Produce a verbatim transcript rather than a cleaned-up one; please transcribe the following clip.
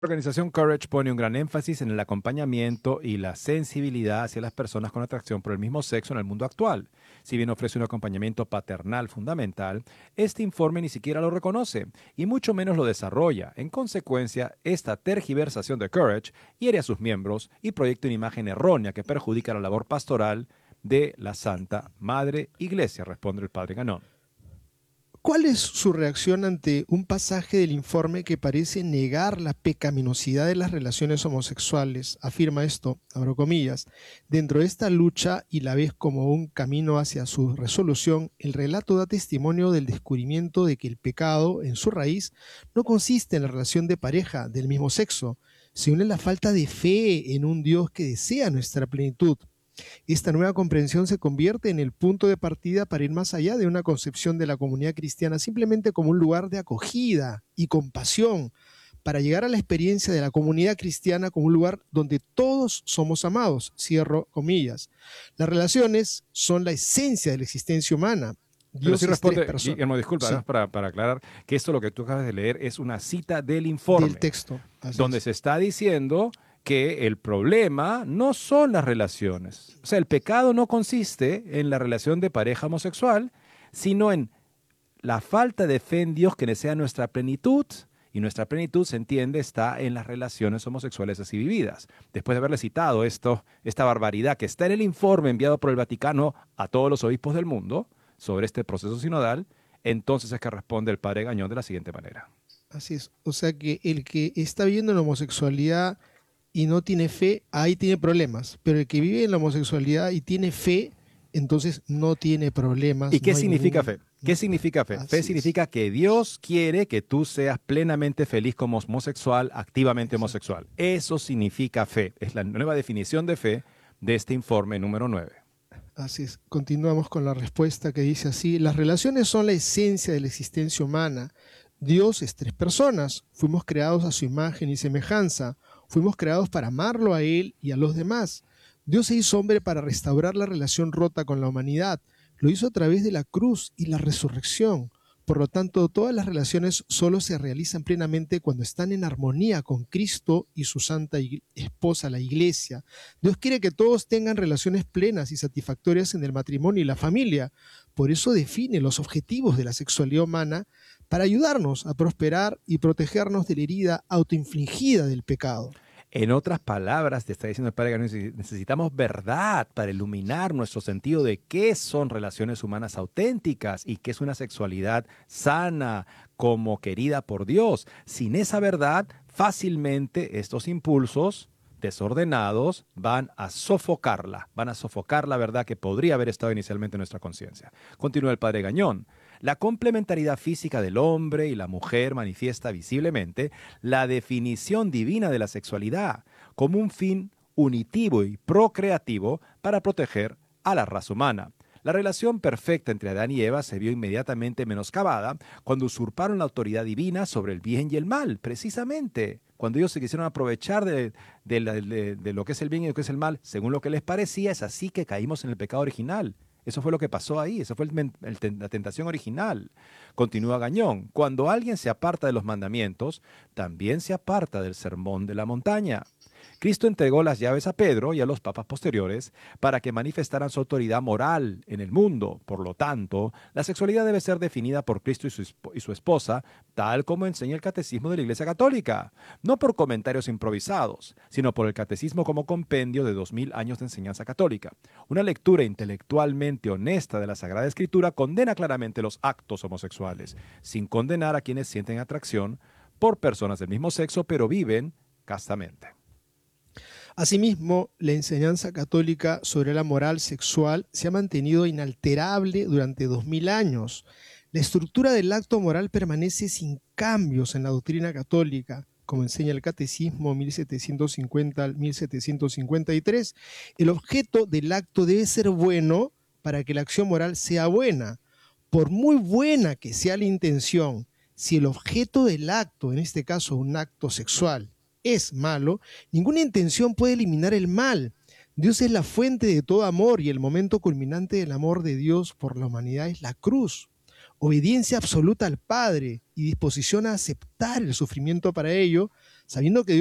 La organización Courage pone un gran énfasis en el acompañamiento y la sensibilidad hacia las personas con atracción por el mismo sexo en el mundo actual. Si bien ofrece un acompañamiento paternal fundamental, este informe ni siquiera lo reconoce y mucho menos lo desarrolla. En consecuencia, esta tergiversación de Courage hiere a sus miembros y proyecta una imagen errónea que perjudica la labor pastoral de la Santa Madre Iglesia, responde el padre Ganón. ¿Cuál es su reacción ante un pasaje del informe que parece negar la pecaminosidad de las relaciones homosexuales? Afirma esto, abro comillas, dentro de esta lucha y la ves como un camino hacia su resolución, el relato da testimonio del descubrimiento de que el pecado, en su raíz, no consiste en la relación de pareja del mismo sexo, sino en la falta de fe en un Dios que desea nuestra plenitud. Esta nueva comprensión se convierte en el punto de partida para ir más allá de una concepción de la comunidad cristiana simplemente como un lugar de acogida y compasión, para llegar a la experiencia de la comunidad cristiana como un lugar donde todos somos amados, cierro comillas. Las relaciones son la esencia de la existencia humana. Pero Dios sí es tres responde, personas. Guillermo, disculpa, Sí, ¿no? para, para aclarar que esto lo que tú acabas de leer es una cita del informe, del texto. Así donde es. se está diciendo que el problema no son las relaciones. O sea, el pecado no consiste en la relación de pareja homosexual, sino en la falta de fe en Dios que desea nuestra plenitud. Y nuestra plenitud, se entiende, está en las relaciones homosexuales así vividas. Después de haberle citado esto, esta barbaridad que está en el informe enviado por el Vaticano a todos los obispos del mundo sobre este proceso sinodal, entonces es que responde el padre Gañón de la siguiente manera. Así es. O sea que el que está viviendo la homosexualidad y no tiene fe, ahí tiene problemas. Pero el que vive en la homosexualidad y tiene fe, entonces no tiene problemas. ¿Y qué no hay significa ningún... fe? ¿Qué significa fe? Así Fe es. significa que Dios quiere que tú seas plenamente feliz como homosexual, activamente Exacto. homosexual. Eso significa fe. Es la nueva definición de fe de este informe número nueve. Así es. Continuamos con la respuesta que dice así: las relaciones son la esencia de la existencia humana. Dios es tres personas. Fuimos creados a su imagen y semejanza. Fuimos creados para amarlo a Él y a los demás. Dios se hizo hombre para restaurar la relación rota con la humanidad. Lo hizo a través de la cruz y la resurrección. Por lo tanto, todas las relaciones solo se realizan plenamente cuando están en armonía con Cristo y su santa esposa, la Iglesia. Dios quiere que todos tengan relaciones plenas y satisfactorias en el matrimonio y la familia. Por eso define los objetivos de la sexualidad humana para ayudarnos a prosperar y protegernos de la herida autoinfligida del pecado. En otras palabras, te está diciendo el padre Gañón, necesitamos verdad para iluminar nuestro sentido de qué son relaciones humanas auténticas y qué es una sexualidad sana, como querida por Dios. Sin esa verdad, fácilmente estos impulsos desordenados van a sofocarla, van a sofocar la verdad que podría haber estado inicialmente en nuestra conciencia. Continúa el padre Gañón. La complementariedad física del hombre y la mujer manifiesta visiblemente la definición divina de la sexualidad como un fin unitivo y procreativo para proteger a la raza humana. La relación perfecta entre Adán y Eva se vio inmediatamente menoscabada cuando usurparon la autoridad divina sobre el bien y el mal, precisamente. Cuando ellos se quisieron aprovechar de, de, de, de lo que es el bien y lo que es el mal, según lo que les parecía, es así que caímos en el pecado original. Eso fue lo que pasó ahí, esa fue el, el, la tentación original. Continúa Gañón. Cuando alguien se aparta de los mandamientos, también se aparta del sermón de la montaña. Cristo entregó las llaves a Pedro y a los papas posteriores para que manifestaran su autoridad moral en el mundo. Por lo tanto, la sexualidad debe ser definida por Cristo y su, y su esposa, tal como enseña el Catecismo de la Iglesia Católica. No por comentarios improvisados, sino por el Catecismo como compendio de dos mil años de enseñanza católica. Una lectura intelectualmente honesta de la Sagrada Escritura condena claramente los actos homosexuales, sin condenar a quienes sienten atracción por personas del mismo sexo, pero viven castamente. Asimismo, la enseñanza católica sobre la moral sexual se ha mantenido inalterable durante dos mil años. La estructura del acto moral permanece sin cambios en la doctrina católica, como enseña el Catecismo mil setecientos cincuenta al mil setecientos cincuenta y tres. El objeto del acto debe ser bueno para que la acción moral sea buena. Por muy buena que sea la intención, si el objeto del acto, en este caso un acto sexual, es malo, ninguna intención puede eliminar el mal. Dios es la fuente de todo amor y el momento culminante del amor de Dios por la humanidad es la cruz. obediencia absoluta al Padre y disposición a aceptar el sufrimiento para ello, sabiendo que